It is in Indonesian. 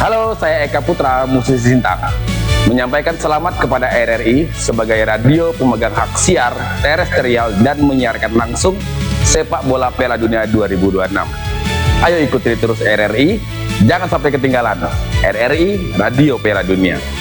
Halo, saya Eka Putra, musisi Sintang, menyampaikan selamat kepada RRI sebagai radio pemegang hak siar terestrial dan menyiarkan langsung sepak bola Piala Dunia 2026. Ayo ikuti terus RRI, jangan sampai ketinggalan. RRI, Radio Piala Dunia.